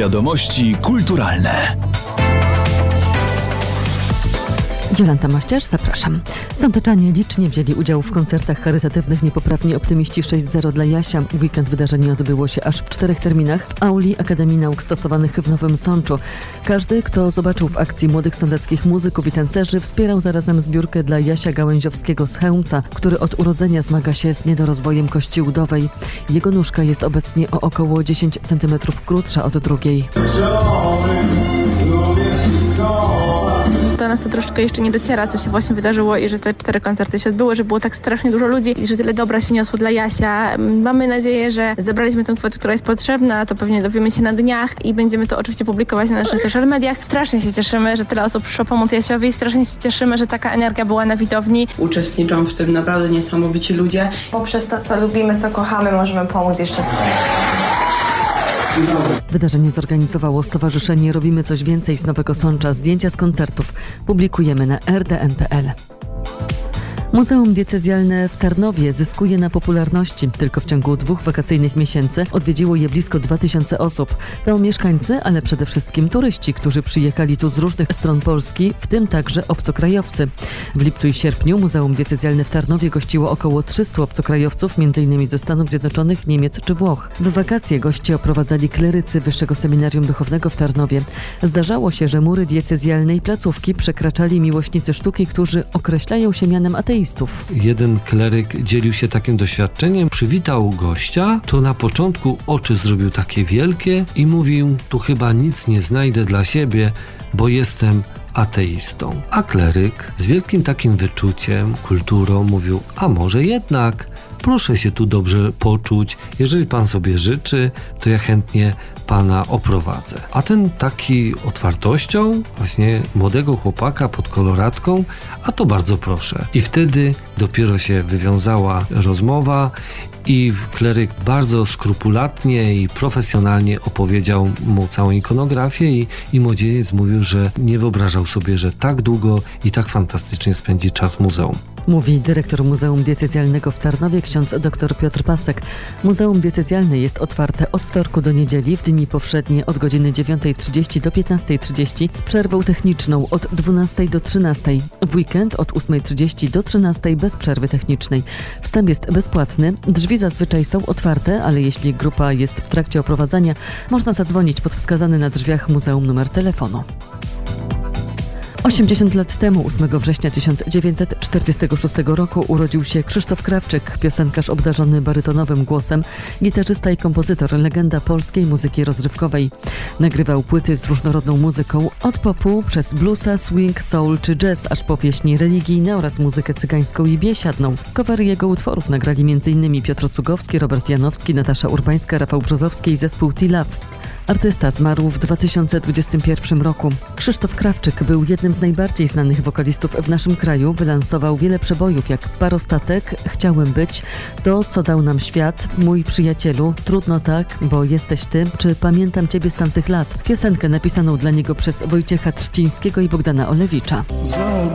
Wiadomości kulturalne. Jolanta Mościarz, zapraszam. Sądeczanie licznie wzięli udział w koncertach charytatywnych Niepoprawni Optymiści 6.0 dla Jasia. W weekend wydarzenie odbyło się aż w 4 terminach w auli Akademii Nauk Stosowanych w Nowym Sączu. Każdy, kto zobaczył w akcji młodych sądeckich muzyków i tancerzy, wspierał zarazem zbiórkę dla Jasia Gałęziowskiego z Chełmca, który od urodzenia zmaga się z niedorozwojem kości udowej. Jego nóżka jest obecnie o około 10 cm krótsza od drugiej. Do nas to troszeczkę jeszcze nie dociera, co się właśnie wydarzyło i że te 4 koncerty się odbyły, że było tak strasznie dużo ludzi i że tyle dobra się niosło dla Jasia. Mamy nadzieję, że zebraliśmy tę kwotę, która jest potrzebna, to pewnie dowiemy się na dniach i będziemy to oczywiście publikować na naszych social mediach. Strasznie się cieszymy, że tyle osób przyszło pomóc Jasiowi, strasznie się cieszymy, że taka energia była na widowni. Uczestniczą w tym naprawdę niesamowici ludzie. Poprzez to, co lubimy, co kochamy, możemy pomóc jeszcze. Wydarzenie zorganizowało Stowarzyszenie Robimy Coś Więcej z Nowego Sącza. Zdjęcia z koncertów publikujemy na rdn.pl. Muzeum Diecezjalne w Tarnowie zyskuje na popularności. Tylko w ciągu 2 wakacyjnych miesięcy odwiedziło je blisko 2000 osób. To mieszkańcy, ale przede wszystkim turyści, którzy przyjechali tu z różnych stron Polski, w tym także obcokrajowcy. W lipcu i sierpniu Muzeum Diecezjalne w Tarnowie gościło około 300 obcokrajowców, m.in. ze Stanów Zjednoczonych, Niemiec czy Włoch. W wakacje goście oprowadzali klerycy Wyższego Seminarium Duchownego w Tarnowie. Zdarzało się, że mury diecezjalnej placówki przekraczali miłośnicy sztuki, którzy określają się mianem ateistów. Jeden kleryk dzielił się takim doświadczeniem, przywitał gościa, to na początku oczy zrobił takie wielkie i mówił: tu chyba nic nie znajdę dla siebie, bo jestem ateistą. A kleryk z wielkim takim wyczuciem, kulturą mówił: a może jednak, proszę się tu dobrze poczuć, jeżeli pan sobie życzy, to ja chętnie pana oprowadzę. A ten taki otwartością właśnie młodego chłopaka pod koloratką: a to bardzo proszę. I wtedy dopiero się wywiązała rozmowa i kleryk bardzo skrupulatnie i profesjonalnie opowiedział mu całą ikonografię i młodzieniec mówił, że nie wyobrażał sobie, że tak długo i tak fantastycznie spędzi czas w muzeum. Mówi dyrektor Muzeum Diecezjalnego w Tarnowie, ksiądz dr Piotr Pasek. Muzeum Diecezjalne jest otwarte od wtorku do niedzieli, w dni powszednie od godziny 9:30 do 15:30 z przerwą techniczną od 12 do 13. W weekend od 8:30 do 13 bez przerwy technicznej. Wstęp jest bezpłatny. Drzwi zazwyczaj są otwarte, ale jeśli grupa jest w trakcie oprowadzania, można zadzwonić pod wskazany na drzwiach muzeum numer telefonu. 80 lat temu, 8 września 1946 roku, urodził się Krzysztof Krawczyk, piosenkarz obdarzony barytonowym głosem, gitarzysta i kompozytor, legenda polskiej muzyki rozrywkowej. Nagrywał płyty z różnorodną muzyką, od popu przez bluesa, swing, soul czy jazz, aż po pieśni religijne oraz muzykę cygańską i biesiadną. Covery jego utworów nagrali m.in. Piotr Cugowski, Robert Janowski, Natasza Urbańska, Rafał Brzozowski i zespół T-Love. Artysta zmarł w 2021 roku. Krzysztof Krawczyk był jednym z najbardziej znanych wokalistów w naszym kraju. Wylansował wiele przebojów jak Parostatek, Chciałem być, To, co dał nam świat, Mój przyjacielu, Trudno tak, bo jesteś ty, czy Pamiętam ciebie z tamtych lat. Piosenkę napisaną dla niego przez Wojciecha Trzcińskiego i Bogdana Olewicza.